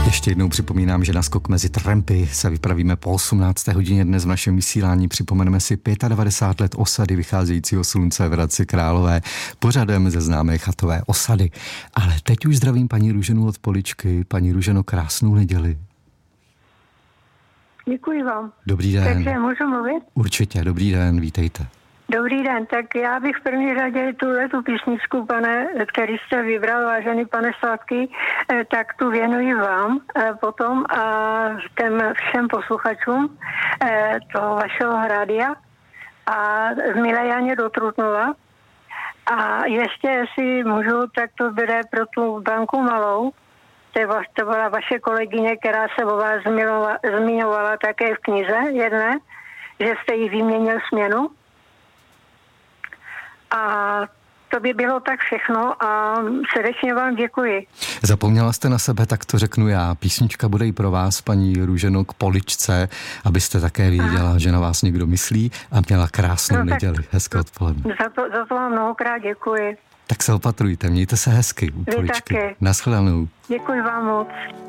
Ještě jednou připomínám, že na skok mezi trampy se vypravíme po 18. hodině dnes v našem vysílání. Připomeneme si 95 let osady vycházejícího slunce v Hradci Králové pořadem ze známé chatové osady. Ale teď už zdravím paní Růženu od Poličky. Paní Růženo, krásnou neděli. Děkuji vám. Dobrý den. Takže můžu mluvit? Určitě, dobrý den, vítejte. Dobrý den, tak já bych v první řadě tu písničku, který jste vybral, vážený pane Sládky, tak tu věnuji vám potom a těm všem posluchačům toho vašeho rádia a z Milé Janě do Trutnova. A ještě, jestli můžu, tak to bude pro tu Blanku Malou. To byla vaše kolegyně, která se o vás zmiňovala také v knize jedné, že jste jí vyměnil směnu. A to by bylo tak všechno a srdečně vám děkuji. Zapomněla jste na sebe, tak to řeknu já. Písnička bude i pro vás, paní Růženo, k Poličce, abyste také věděla, že na vás někdo myslí a měla krásnou neděli. Hezké odpoledne. Za to vám mnohokrát děkuji. Tak se opatrujte, mějte se hezky u Poličky. Vy také. Nashledanou. Děkuji vám moc.